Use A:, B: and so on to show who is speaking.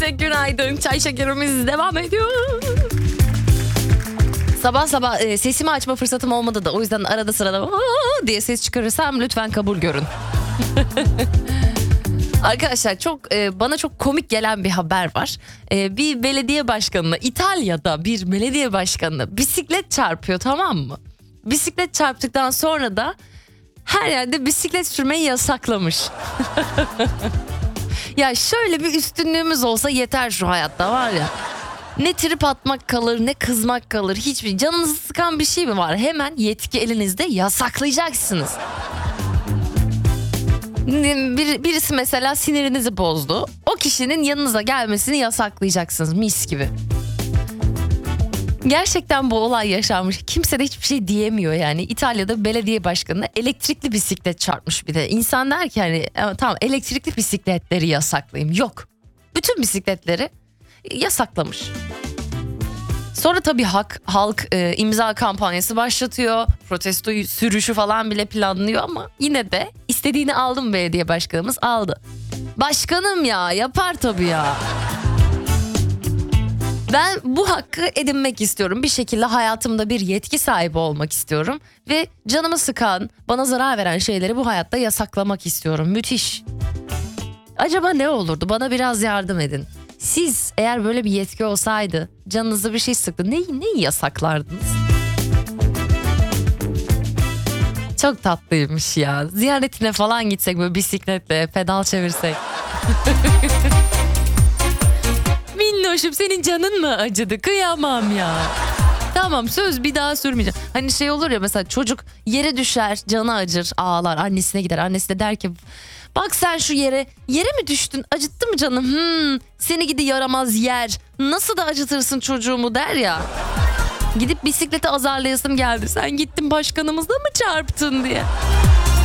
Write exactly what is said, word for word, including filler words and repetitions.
A: Herkese günaydın. Çay şekerimiz devam ediyor. Sabah sabah e, sesimi açma fırsatım olmadı da o yüzden arada sırada "Aa!" diye ses çıkarırsam lütfen kabul görün. Arkadaşlar çok e, bana çok komik gelen bir haber var. E, bir belediye başkanına, İtalya'da bir belediye başkanına bisiklet çarpıyor, tamam mı? Bisiklet çarptıktan sonra da her yerde bisiklet sürmeyi yasaklamış. Ya şöyle bir üstünlüğümüz olsa yeter şu hayatta, var ya. Ne trip atmak kalır, ne kızmak kalır, hiçbir canınızı sıkan bir şey mi var? Hemen yetki elinizde, yasaklayacaksınız. Bir, birisi mesela sinirinizi bozdu. O kişinin yanınıza gelmesini yasaklayacaksınız, mis gibi. Gerçekten bu olay yaşanmış. Kimse de hiçbir şey diyemiyor yani. İtalya'da belediye başkanına elektrikli bisiklet çarpmış bir de. İnsan der ki hani tamam, elektrikli bisikletleri yasaklayayım. Yok. Bütün bisikletleri yasaklamış. Sonra tabii hak, halk e, imza kampanyası başlatıyor. Protesto sürüşü falan bile planlıyor ama yine de istediğini aldı mı belediye başkanımız? Aldı. Başkanım ya, yapar tabii ya. Ben bu hakkı edinmek istiyorum. Bir şekilde hayatımda bir yetki sahibi olmak istiyorum. Ve canımı sıkan, bana zarar veren şeyleri bu hayatta yasaklamak istiyorum. Müthiş. Acaba ne olurdu? Bana biraz yardım edin. Siz eğer böyle bir yetki olsaydı, canınızda bir şey sıktı, neyi, neyi yasaklardınız? Çok tatlıymış ya. Ziyaretine falan gitsek, böyle bisikletle pedal çevirsek. Minnoşum, senin canın mı acıdı? Kıyamam ya. Tamam, söz, bir daha sürmeyeceğim. Hani şey olur ya, mesela çocuk yere düşer, canı acır, ağlar, annesine gider. Annesi de der ki bak sen şu yere, yere mi düştün, acıttı mı canım? Hmm, seni gidi yaramaz yer, nasıl da acıtırsın çocuğumu der ya. Gidip bisiklete azarlayasım geldi, sen gittin başkanımızla mı çarptın diye.